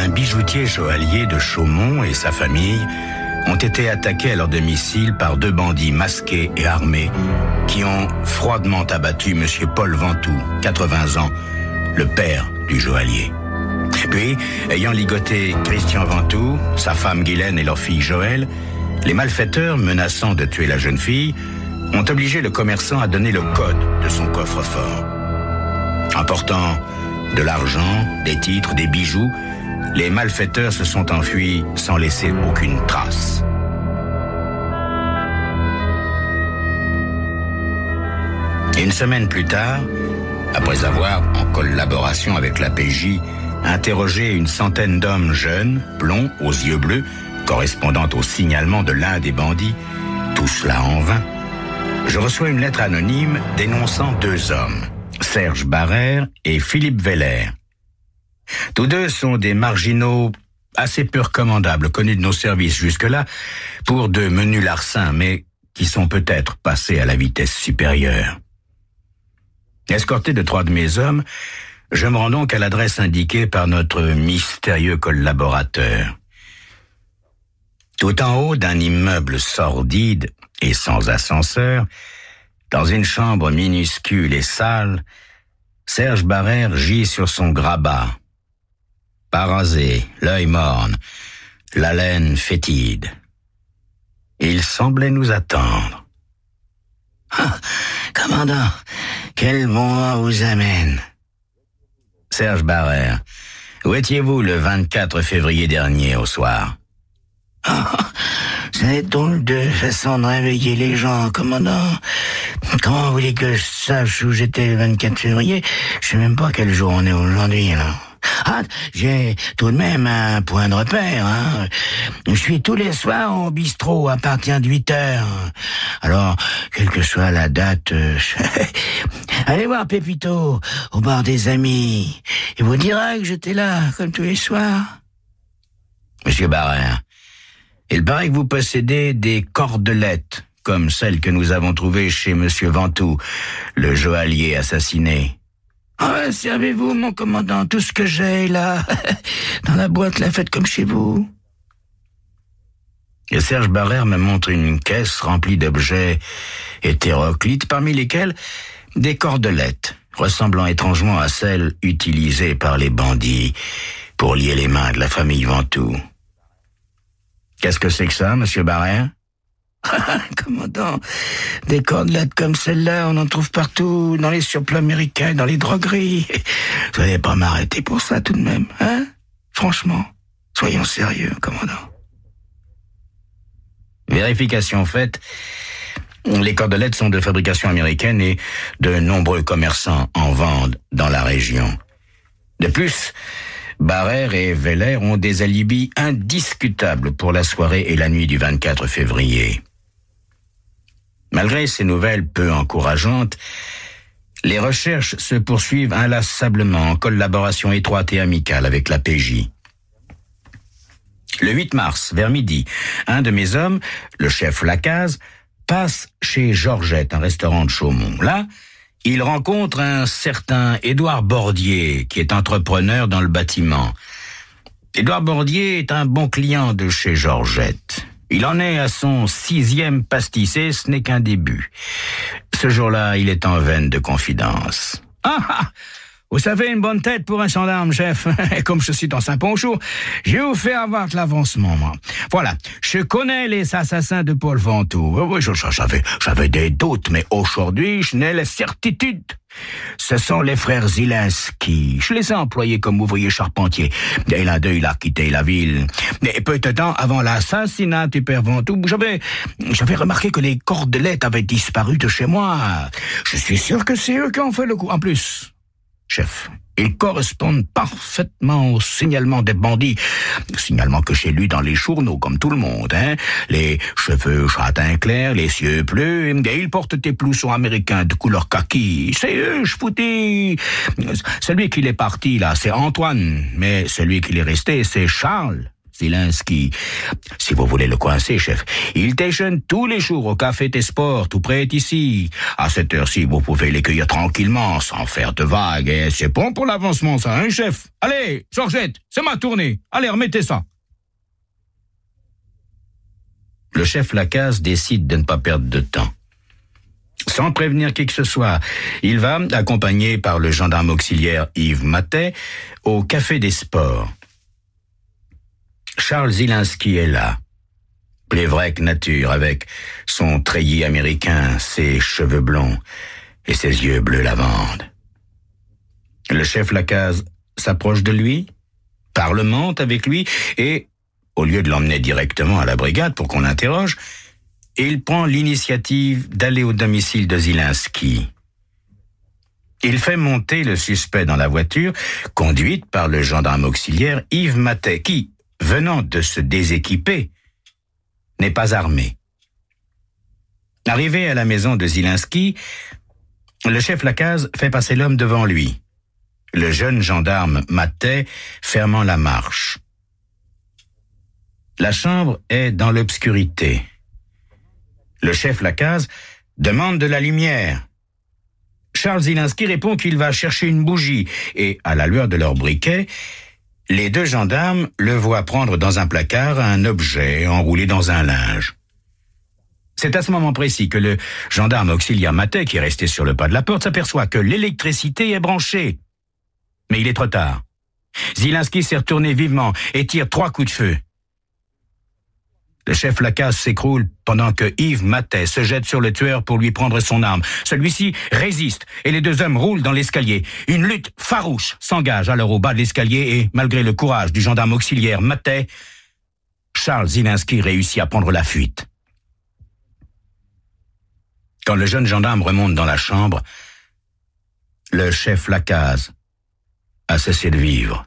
un bijoutier joaillier de Chaumont et sa famille ont été attaqués à leur domicile par 2 bandits masqués et armés qui ont froidement abattu M. Paul Ventoux, 80 ans, le père du joaillier. Puis, ayant ligoté Christian Ventoux, sa femme Guylaine et leur fille Joëlle, les malfaiteurs, menaçant de tuer la jeune fille, ont obligé le commerçant à donner le code de son coffre-fort. Emportant de l'argent, des titres, des bijoux, les malfaiteurs se sont enfuis sans laisser aucune trace. Une semaine plus tard, après avoir, en collaboration avec la PJ, interrogé une centaine d'hommes jeunes, blonds, aux yeux bleus, correspondant au signalement de l'un des bandits, tout cela en vain, je reçois une lettre anonyme dénonçant 2 hommes, Serge Barrère et Philippe Veller. Tous 2 sont des marginaux assez peu recommandables, connus de nos services jusque-là, pour de menus larcins, mais qui sont peut-être passés à la vitesse supérieure. Escorté de 3 de mes hommes, je me rends donc à l'adresse indiquée par notre mystérieux collaborateur. Tout en haut d'un immeuble sordide et sans ascenseur, dans une chambre minuscule et sale, Serge Barrère gît sur son grabat. Pas rasé, l'œil morne, la laine fétide. Il semblait nous attendre. Ah, commandant, quel moment vous amène? Serge Barrère, où étiez-vous le 24 février dernier au soir? C'est donc de façon de réveiller les gens, commandant. Comment voulez que je sache où j'étais le 24 février? Je sais même pas quel jour on est aujourd'hui, là. Ah, j'ai tout de même un point de repère, hein. Je suis tous les soirs au bistrot à partir de 8h. Alors, quelle que soit la date, allez voir Pépito au bar des Amis. Il vous dira que j'étais là, comme tous les soirs. Monsieur Barrère, il paraît que vous possédez des cordelettes, comme celles que nous avons trouvées chez Monsieur Ventoux, le joaillier assassiné. Ah, servez-vous, mon commandant, tout ce que j'ai, là, dans la boîte, la faites comme chez vous. Et Serge Barrère me montre une caisse remplie d'objets hétéroclites, parmi lesquels des cordelettes, ressemblant étrangement à celles utilisées par les bandits pour lier les mains de la famille Ventoux. Qu'est-ce que c'est que ça, monsieur Barrère? Commandant, des cordelettes comme celle-là, on en trouve partout, dans les surplats américains, dans les drogueries. Vous n'allez pas m'arrêter pour ça tout de même, hein? Franchement, soyons sérieux, commandant. Vérification faite, les cordelettes sont de fabrication américaine et de nombreux commerçants en vendent dans la région. De plus, Barrère et Veller ont des alibis indiscutables pour la soirée et la nuit du 24 février. Malgré ces nouvelles peu encourageantes, les recherches se poursuivent inlassablement en collaboration étroite et amicale avec la PJ. Le 8 mars, vers midi, un de mes hommes, le chef Lacaze, passe chez Georgette, un restaurant de Chaumont. Là, il rencontre un certain Édouard Bordier, qui est entrepreneur dans le bâtiment. Édouard Bordier est un bon client de chez Georgette. Il en est à son 6e pastis et ce n'est qu'un début. Ce jour-là, il est en veine de confidence. Ah, vous savez, une bonne tête pour un gendarme, chef. Comme je suis dans Saint-Ponchaud, je vais vous faire avoir de l'avancement, moi. Voilà, je connais les assassins de Paul Ventoux. Oui, j'avais des doutes, mais aujourd'hui, je n'ai la certitude. Ce sont les frères Zilinski. Je les ai employés comme ouvriers charpentiers. Et l'un d'eux, il a quitté la ville. Et peu de temps avant l'assassinat du père Ventoux, j'avais remarqué que les cordelettes avaient disparu de chez moi. Je suis sûr que c'est eux qui ont fait le coup. En plus, chef, ils correspondent parfaitement au signalement des bandits. Signalement que j'ai lu dans les journaux, comme tout le monde, hein. Les cheveux châtain clair, les yeux bleus, et ils portent des blousons américains de couleur kaki. C'est eux, je vous dis. Celui qui est parti, là, c'est Antoine. Mais celui qui est resté, c'est Charles. Zilinski. Si vous voulez le coincer, chef, il déjeune tous les jours au Café des Sports, tout près d'ici. À cette heure-ci, vous pouvez les cueillir tranquillement, sans faire de vagues, et c'est bon pour l'avancement, ça, hein, chef? Allez, Georgette, c'est ma tournée. Allez, remettez ça. Le chef Lacaze décide de ne pas perdre de temps. Sans prévenir qui que ce soit, il va, accompagné par le gendarme auxiliaire Yves Matet, au Café des Sports. Charles Zilinski est là, plévrec nature, avec son treillis américain, ses cheveux blonds et ses yeux bleu lavande. Le chef Lacaze s'approche de lui, parlemente avec lui, et, au lieu de l'emmener directement à la brigade pour qu'on l'interroge, il prend l'initiative d'aller au domicile de Zilinski. Il fait monter le suspect dans la voiture, conduite par le gendarme auxiliaire Yves Matet, qui, venant de se déséquiper, n'est pas armé. Arrivé à la maison de Zilinski, le chef Lacaze fait passer l'homme devant lui, le jeune gendarme Matet fermant la marche. La chambre est dans l'obscurité. Le chef Lacaze demande de la lumière. Charles Zilinski répond qu'il va chercher une bougie et, à la lueur de leur briquet, les deux gendarmes le voient prendre dans un placard un objet enroulé dans un linge. C'est à ce moment précis que le gendarme auxiliaire Matet, qui est resté sur le pas de la porte, s'aperçoit que l'électricité est branchée. Mais il est trop tard. Zilinski s'est retourné vivement et tire 3 coups de feu. Le chef Lacaze s'écroule pendant que Yves Matet se jette sur le tueur pour lui prendre son arme. Celui-ci résiste et les deux hommes roulent dans l'escalier. Une lutte farouche s'engage alors au bas de l'escalier et, malgré le courage du gendarme auxiliaire Matet, Charles Zilinski réussit à prendre la fuite. Quand le jeune gendarme remonte dans la chambre, le chef Lacaze a cessé de vivre.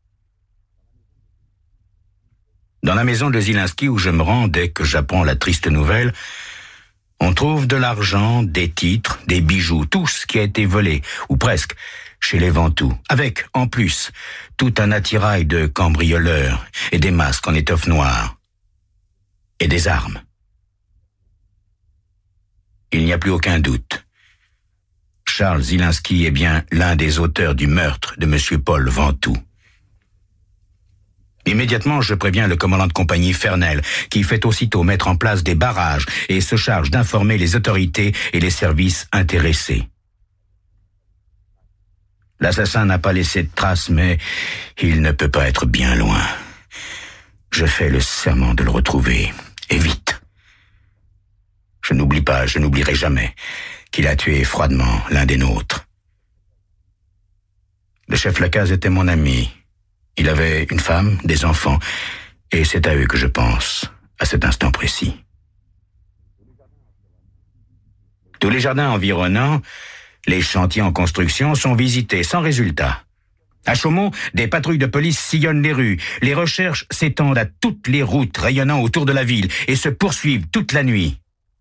Dans la maison de Zilinski où je me rends dès que j'apprends la triste nouvelle, on trouve de l'argent, des titres, des bijoux, tout ce qui a été volé, ou presque, chez les Ventoux, avec, en plus, tout un attirail de cambrioleurs et des masques en étoffe noire, et des armes. Il n'y a plus aucun doute. Charles Zilinski est bien l'un des auteurs du meurtre de M. Paul Ventoux. Immédiatement, je préviens le commandant de compagnie Fernel, qui fait aussitôt mettre en place des barrages et se charge d'informer les autorités et les services intéressés. L'assassin n'a pas laissé de traces, mais il ne peut pas être bien loin. Je fais le serment de le retrouver, et vite. Je n'oublie pas, je n'oublierai jamais qu'il a tué froidement l'un des nôtres. Le chef Lacaze était mon ami. Il avait une femme, des enfants, et c'est à eux que je pense, à cet instant précis. Tous les jardins environnants, les chantiers en construction sont visités sans résultat. À Chaumont, des patrouilles de police sillonnent les rues. Les recherches s'étendent à toutes les routes rayonnant autour de la ville et se poursuivent toute la nuit.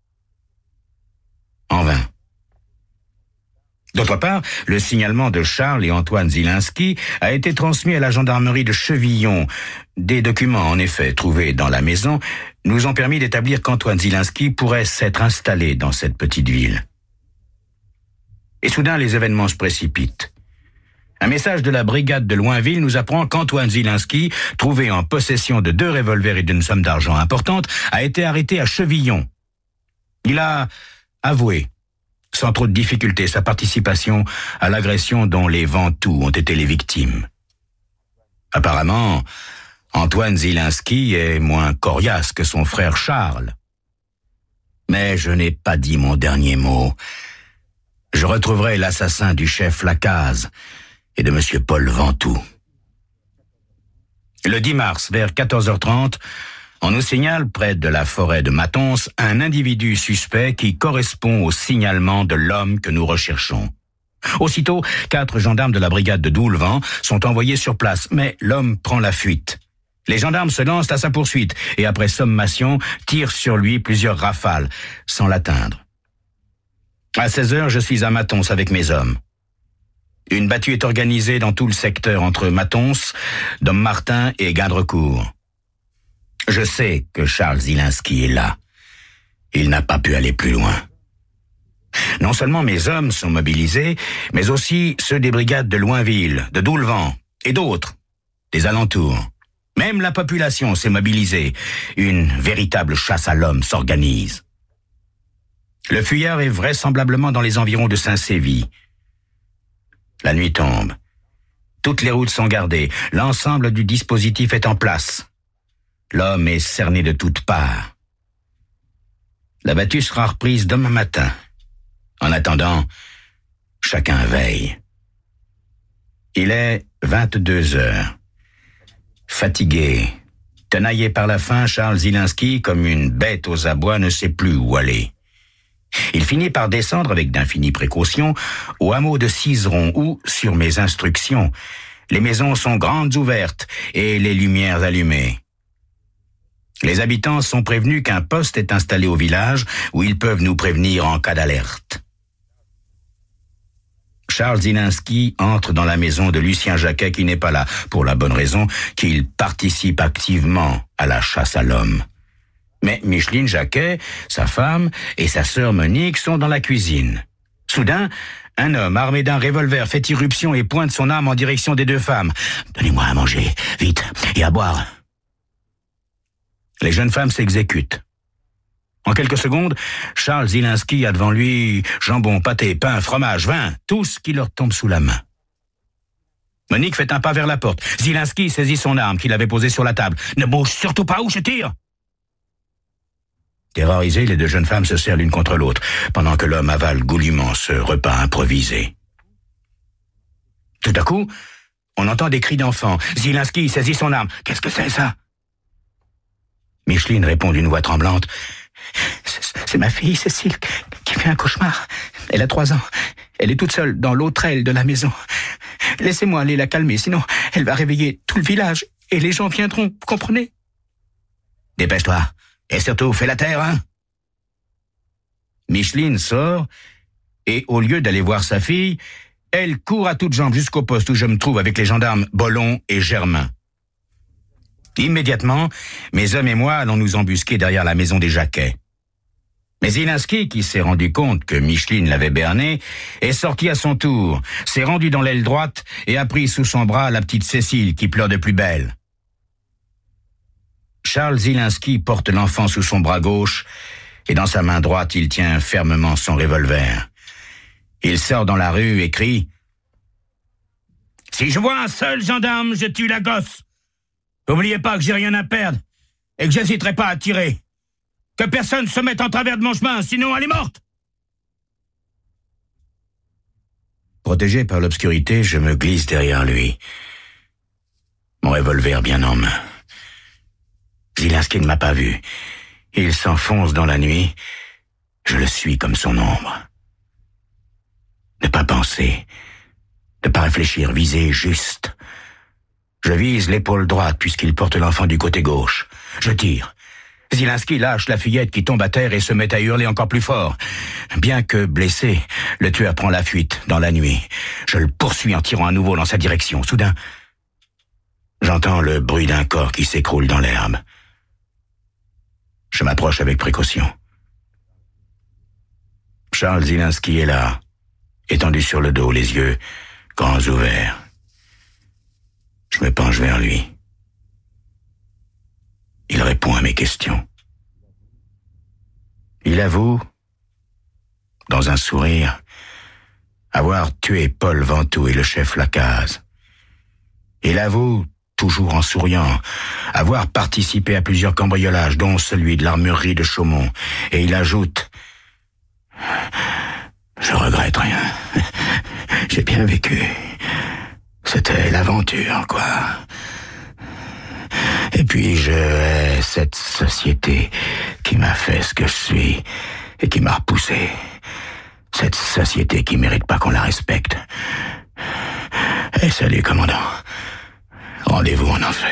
En vain. D'autre part, le signalement de Charles et Antoine Zilinski a été transmis à la gendarmerie de Chevillon. Des documents, en effet, trouvés dans la maison, nous ont permis d'établir qu'Antoine Zilinski pourrait s'être installé dans cette petite ville. Et soudain, les événements se précipitent. Un message de la brigade de Loinville nous apprend qu'Antoine Zilinski, trouvé en possession de 2 revolvers et d'une somme d'argent importante, a été arrêté à Chevillon. Il a avoué, sans trop de difficulté, sa participation à l'agression dont les Ventoux ont été les victimes. Apparemment, Antoine Zilinski est moins coriace que son frère Charles. Mais je n'ai pas dit mon dernier mot. Je retrouverai l'assassin du chef Lacaze et de M. Paul Ventoux. Le 10 mars, vers 14h30, on nous signale, près de la forêt de Matons, un individu suspect qui correspond au signalement de l'homme que nous recherchons. Aussitôt, 4 gendarmes de la brigade de Doulevent sont envoyés sur place, mais l'homme prend la fuite. Les gendarmes se lancent à sa poursuite et, après sommation, tirent sur lui plusieurs rafales, sans l'atteindre. À 16h, je suis à Matons avec mes hommes. Une battue est organisée dans tout le secteur entre Matons, Dommartin et Guindrecourt. Je sais que Charles Zilinski est là. Il n'a pas pu aller plus loin. Non seulement mes hommes sont mobilisés, mais aussi ceux des brigades de Loinville, de Doulevent et d'autres, des alentours. Même la population s'est mobilisée. Une véritable chasse à l'homme s'organise. Le fuyard est vraisemblablement dans les environs de Saint-Sévy. La nuit tombe. Toutes les routes sont gardées. L'ensemble du dispositif est en place. L'homme est cerné de toutes parts. La battue sera reprise demain matin. En attendant, chacun veille. Il est 22 heures. Fatigué, tenaillé par la faim, Charles Zilinski, comme une bête aux abois, ne sait plus où aller. Il finit par descendre avec d'infinies précautions au hameau de Cizeron où, sur mes instructions, les maisons sont grandes ouvertes et les lumières allumées. Les habitants sont prévenus qu'un poste est installé au village où ils peuvent nous prévenir en cas d'alerte. Charles Zilinski entre dans la maison de Lucien Jacquet qui n'est pas là, pour la bonne raison qu'il participe activement à la chasse à l'homme. Mais Micheline Jacquet, sa femme et sa sœur Monique sont dans la cuisine. Soudain, un homme armé d'un revolver fait irruption et pointe son arme en direction des deux femmes. « Donnez-moi à manger, vite, et à boire !» Les jeunes femmes s'exécutent. En quelques secondes, Charles Zilinski a devant lui jambon, pâté, pain, fromage, vin, tout ce qui leur tombe sous la main. Monique fait un pas vers la porte. Zilinski saisit son arme qu'il avait posée sur la table. « Ne bouge surtout pas ou je tire !» Terrorisées, les deux jeunes femmes se serrent l'une contre l'autre, pendant que l'homme avale goulûment ce repas improvisé. Tout à coup, on entend des cris d'enfants. Zilinski saisit son arme. « Qu'est-ce que c'est, ça ?» Micheline répond d'une voix tremblante. « C'est ma fille, Cécile, qui fait un cauchemar. Elle a 3 ans. Elle est toute seule dans l'autre aile de la maison. Laissez-moi aller la calmer, sinon elle va réveiller tout le village et les gens viendront, vous comprenez ?»« Dépêche-toi. Et surtout, fais la terre, hein ?» Micheline sort, et au lieu d'aller voir sa fille, elle court à toutes jambes jusqu'au poste où je me trouve avec les gendarmes Bollon et Germain. Immédiatement, mes hommes et moi allons nous embusquer derrière la maison des Jacquet. Mais Zilinski, qui s'est rendu compte que Micheline l'avait berné, est sorti à son tour, s'est rendu dans l'aile droite et a pris sous son bras la petite Cécile qui pleure de plus belle. Charles Zilinski porte l'enfant sous son bras gauche et dans sa main droite, il tient fermement son revolver. Il sort dans la rue et crie « Si je vois un seul gendarme, je tue la gosse. N'oubliez pas que j'ai rien à perdre et que j'hésiterai pas à tirer. Que personne se mette en travers de mon chemin, sinon elle est morte !» Protégé par l'obscurité, je me glisse derrière lui, mon revolver bien en main. Zilinski ne m'a pas vu. Il s'enfonce dans la nuit. Je le suis comme son ombre. Ne pas penser, ne pas réfléchir, viser juste. Je vise l'épaule droite puisqu'il porte l'enfant du côté gauche. Je tire. Zilinski lâche la fillette qui tombe à terre et se met à hurler encore plus fort. Bien que blessé, le tueur prend la fuite dans la nuit. Je le poursuis en tirant à nouveau dans sa direction. Soudain, j'entends le bruit d'un corps qui s'écroule dans l'herbe. Je m'approche avec précaution. Charles Zilinski est là, étendu sur le dos, les yeux grands ouverts. Je me penche vers lui. Il répond à mes questions. Il avoue, dans un sourire, avoir tué Paul Ventoux et le chef Lacaze. Il avoue, toujours en souriant, avoir participé à plusieurs cambriolages, dont celui de l'armurerie de Chaumont. Et il ajoute « Je regrette rien. J'ai bien vécu. C'était l'aventure, quoi. Et puis je hais cette société qui m'a fait ce que je suis et qui m'a repoussé. Cette société qui mérite pas qu'on la respecte. Et salut, commandant. Rendez-vous en enfer. »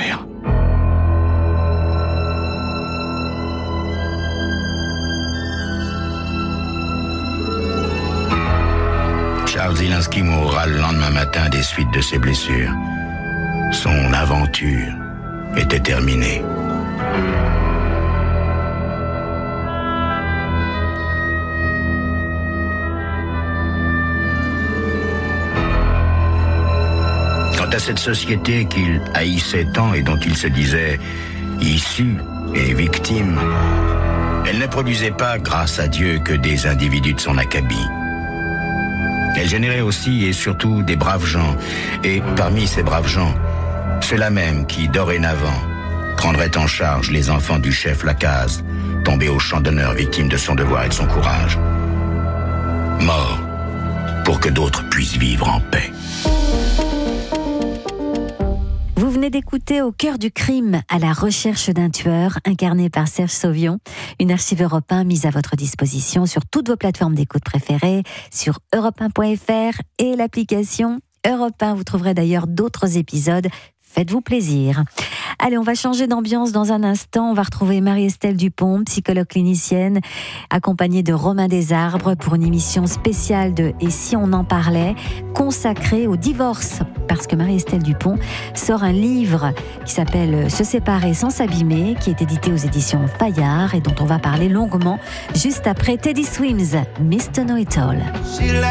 Charles Zilinski mourra le lendemain matin des suites de ses blessures. Son aventure était terminée. Quant à cette société qu'il haïssait tant et dont il se disait issu et victime, elle ne produisait pas, grâce à Dieu, que des individus de son acabit. Elle générait aussi et surtout des braves gens, et parmi ces braves gens, ceux-là même qui, dorénavant, prendraient en charge les enfants du chef Lacaze, tombé au champ d'honneur victime de son devoir et de son courage. Mort pour que d'autres puissent vivre en paix. Vous venez d'écouter Au cœur du crime, à la recherche d'un tueur, incarné par Serge Sauvion, une archive Europe 1 mise à votre disposition sur toutes vos plateformes d'écoute préférées, sur europe1.fr et l'application Europe 1. Vous trouverez d'ailleurs d'autres épisodes. Faites-vous plaisir. Allez, on va changer d'ambiance dans un instant. On va retrouver Marie-Estelle Dupont, psychologue clinicienne, accompagnée de Romain Desarbres pour une émission spéciale de « Et si on en parlait ?» consacrée au divorce. Parce que Marie-Estelle Dupont sort un livre qui s'appelle « Se séparer sans s'abîmer » qui est édité aux éditions Fayard et dont on va parler longuement juste après Teddy Swims, Mr. Know It All.